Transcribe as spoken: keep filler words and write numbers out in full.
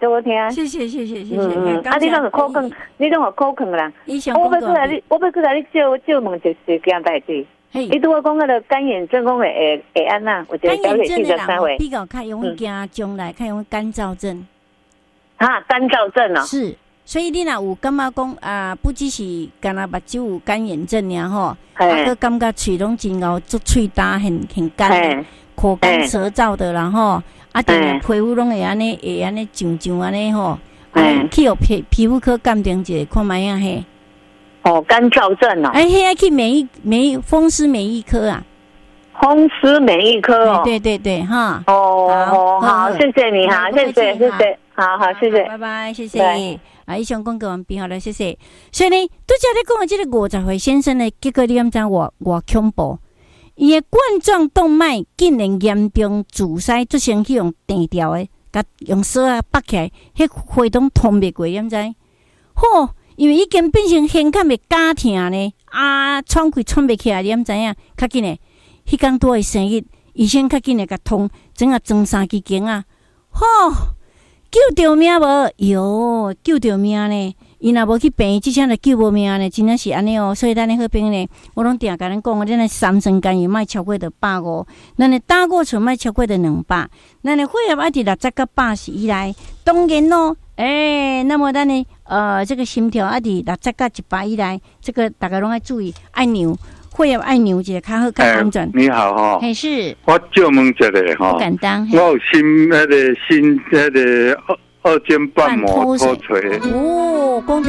做好听。 谢谢谢谢谢谢。 嗯，啊，你拢有口渴，你拢有口渴啦。我要过来你，我要过来你借借问一一件代志。你拄我讲迄个干眼症，讲会会会安那？我觉得了解四十三岁比较较容易惊将来，较容易干燥症。 哈，干燥症哦。 是，所以你若有感觉讲啊，不只是干那目睭有干眼症尔吼，啊，佮感觉喙拢真敖，做喙焦很很干，口干舌燥的，然后啊，定个皮肤拢会安尼会安尼痒痒安尼吼，啊，去互皮皮肤科鉴定者看卖啊嘿。 哦，干燥症哦， 哎，迄个去免疫免疫风湿免疫科啊， 风湿免疫科哦， 对对对哈。 哦，好，好，谢谢你哈，谢谢谢谢，好好谢谢， 拜拜，谢谢。啊，以上广告完毕好了，谢谢。所以呢，拄则咧讲的这个五十岁先生呢，结果你敢知偌偌恐怖？伊的冠状动脉竟然严重阻塞，做成去用电调的，甲用绳啊绑起来，迄血统通袂过，敢知？吼！因为已经变成胸坎的假疼呢，啊，喘气喘袂起来，你毋知影？较紧诶，迄天拄诶生日，医生较紧诶甲通，整个装三支经啊，吼，救着命无？哟，救着命呢！伊若无去病，即阵就救无命呢，真正是安尼哦。所以咱诶好朋友呢，我拢定甲咱讲，咱诶三酸甘油莫超过着百五，咱诶胆固醇莫超过着两百，咱诶血压爱伫六十到八十以内。当然咯，诶、欸，那么咱呢，呃，这个心跳爱伫六十到一百以内，这个大家拢爱注意，爱量，血压爱量一下，较好较安全。 你好哈， 还是我借问一下哈， 不敢当， 我有心那个心那个二二尖瓣膜脱垂。 哦，讲